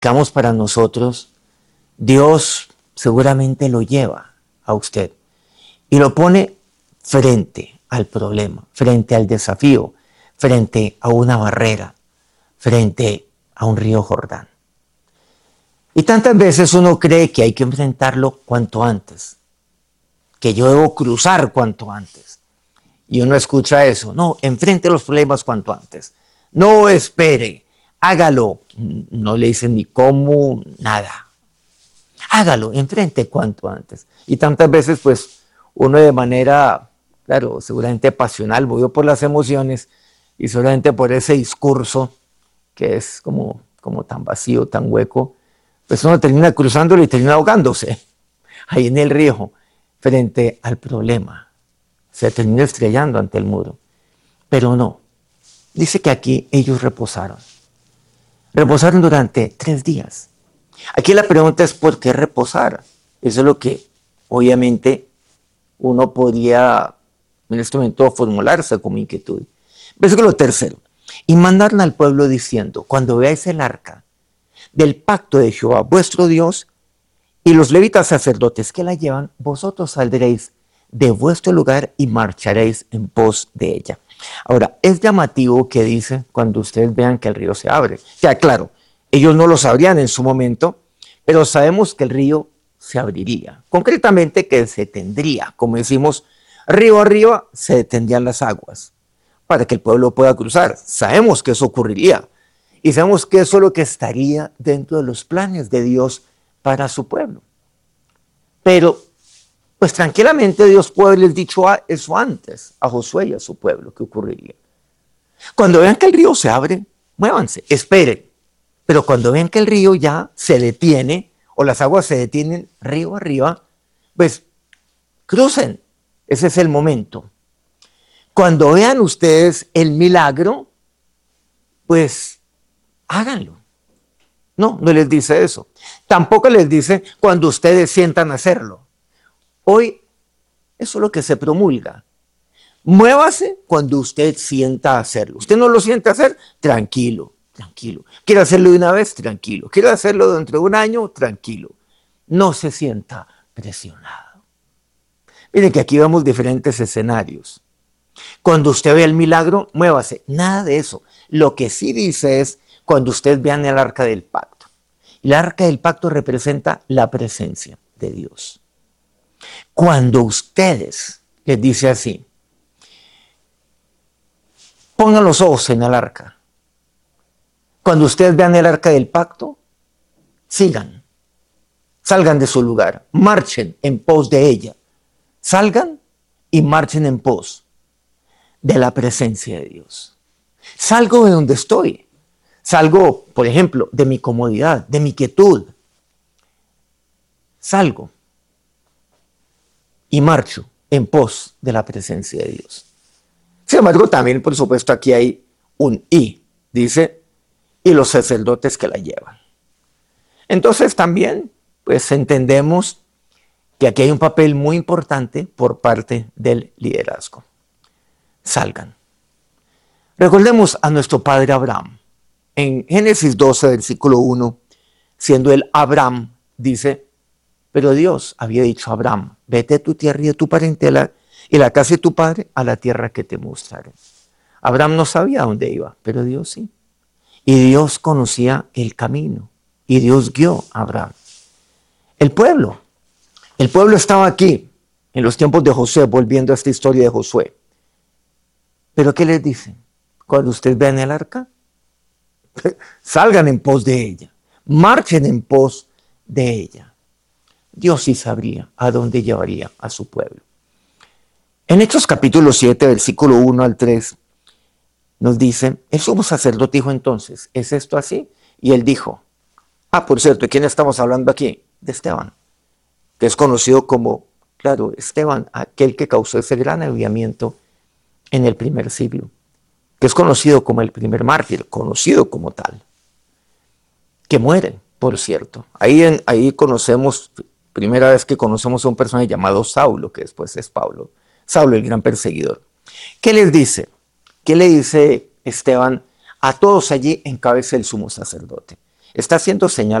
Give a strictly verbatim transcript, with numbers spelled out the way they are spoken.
digamos para nosotros, Dios seguramente lo lleva a usted y lo pone frente al problema, frente al desafío, frente a una barrera, frente a un río Jordán. Y tantas veces uno cree que hay que enfrentarlo cuanto antes, que yo debo cruzar cuanto antes. Y uno escucha eso, no, enfrente los problemas cuanto antes. No espere, hágalo. No le dicen ni cómo, nada. Hágalo, enfrente cuanto antes. Y tantas veces, pues, uno de manera, claro, seguramente pasional, movido por las emociones y seguramente por ese discurso que es como, como tan vacío, tan hueco, pues uno termina cruzándolo y termina ahogándose ahí en el río, frente al problema. Se termina estrellando ante el muro. Pero no. Dice que aquí ellos reposaron. Reposaron durante tres días. Aquí la pregunta es ¿por qué reposar? Eso es lo que obviamente uno podría en este momento formularse como inquietud. Versículo tercero. Y mandaron al pueblo diciendo, cuando veáis el arca del pacto de Jehová vuestro Dios y los levitas sacerdotes que la llevan, vosotros saldréis de vuestro lugar y marcharéis en pos de ella. Ahora, es llamativo que dice cuando ustedes vean que el río se abre. Ya, claro, ellos no lo sabrían en su momento, pero sabemos que el río se abriría. Concretamente que se tendría, como decimos, río arriba se detendrían las aguas para que el pueblo pueda cruzar. Sabemos que eso ocurriría y sabemos que eso es lo que estaría dentro de los planes de Dios para su pueblo. Pero, pues tranquilamente Dios puede haberles dicho eso antes a Josué y a su pueblo, que ocurriría. Cuando vean que el río se abre, muévanse, esperen. Pero cuando vean que el río ya se detiene, o las aguas se detienen río arriba, pues crucen. Ese es el momento. Cuando vean ustedes el milagro, pues háganlo. No, no les dice eso. Tampoco les dice cuando ustedes sientan hacerlo. Hoy eso es lo que se promulga. Muévase cuando usted sienta hacerlo. Usted no lo siente hacer, tranquilo, tranquilo. ¿Quiere hacerlo de una vez? Tranquilo. ¿Quiere hacerlo dentro de un año? Tranquilo. No se sienta presionado. Miren que aquí vemos diferentes escenarios. Cuando usted vea el milagro, muévase. Nada de eso. Lo que sí dice es cuando ustedes vean el arca del pacto. El arca del pacto representa la presencia de Dios. Cuando ustedes, les dice así, pongan los ojos en el arca. Cuando ustedes vean el arca del pacto, sigan, salgan de su lugar, marchen en pos de ella. Salgan y marchen en pos de la presencia de Dios. Salgo de donde estoy. Salgo, por ejemplo, de mi comodidad, de mi quietud. Salgo y marcho en pos de la presencia de Dios. Sin embargo, también, por supuesto, aquí hay un y. Dice, y los sacerdotes que la llevan. Entonces también, pues entendemos que aquí hay un papel muy importante por parte del liderazgo. Salgan. Recordemos a nuestro padre Abraham. En Génesis doce, versículo uno, siendo él Abraham, dice, pero Dios había dicho a Abraham, vete de tu tierra y de tu parentela y la casa de tu padre a la tierra que te mostraré. Abraham no sabía a dónde iba, pero Dios sí. Y Dios conocía el camino y Dios guió a Abraham. El pueblo, el pueblo estaba aquí en los tiempos de Josué, volviendo a esta historia de Josué. ¿Pero qué les dice? Cuando ustedes vean el arca, salgan en pos de ella, marchen en pos de ella. Dios sí sabría a dónde llevaría a su pueblo. En Hechos capítulo siete, versículo uno al tres, nos dice, el sumo sacerdote dijo entonces, ¿es esto así? Y él dijo, ah, por cierto, ¿de quién estamos hablando aquí? De Esteban, que es conocido como, claro, Esteban, aquel que causó ese gran avivamiento en el primer siglo, que es conocido como el primer mártir, conocido como tal, que muere, por cierto. Ahí, en, ahí conocemos, primera vez que conocemos a un personaje llamado Saulo, que después es Pablo, Saulo el gran perseguidor. ¿Qué les dice? ¿Qué le dice Esteban a todos allí en cabeza del sumo sacerdote? está siendo señalado